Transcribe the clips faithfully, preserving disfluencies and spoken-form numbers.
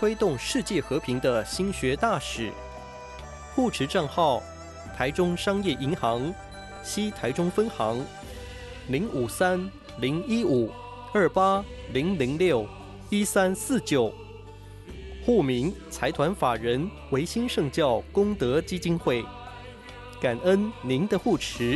推动世界和平的心学大使。护持账号：台中商业银行西台中分行零五三零一五二八零零六一三四九。户名：财团法人维新圣教功德基金会。感恩您的护持。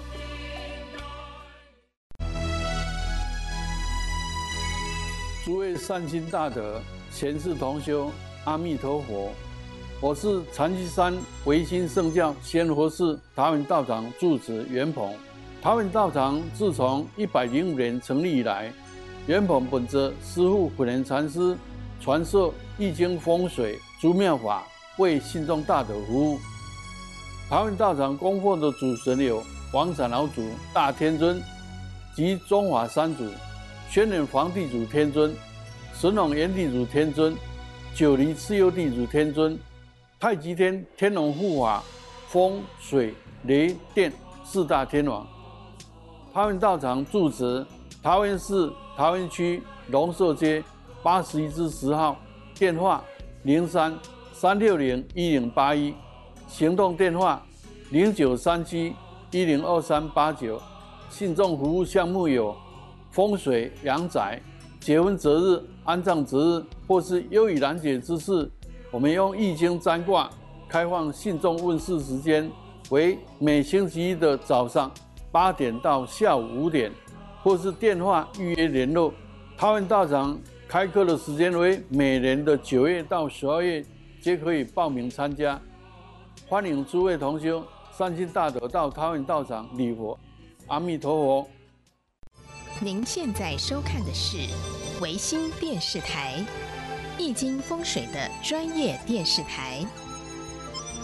诸位善心大德、前世同修，阿弥陀佛！我是禅机山维新圣教仙佛寺桃园道场住持袁鹏。桃园道场自从一百零五年成立以来，袁鹏本着师父普贤禅师传授易经风水诸妙法，为信众大德服务。桃园道场供奉的主神有王长老祖、大天尊及中华三祖、轩辕皇地主天尊、神农炎地主天尊、九黎蚩尤地主天尊、太极天天龙护法、风水雷电四大天王。桃园道场住址桃园市桃园区龙寿街八十一之十号，电话零三三六零一零八一，行动电话零九三七一零二三八九。信众服务项目有风水、阳宅、结婚择日、安葬择日，或是忧郁难解之事，我们用易经占卦开放信众问世时间为每星期一的早上八点到下午五点，或是电话预约联络。桃园道场开课的时间为每年的九月到十二月，皆可以报名参加。欢迎诸位同修善心大德到桃园道场礼佛。阿弥陀佛。 您现在收看的是维新电视台易经风水的专业电视台，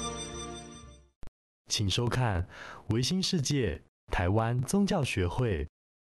请收看维新世界台湾宗教学会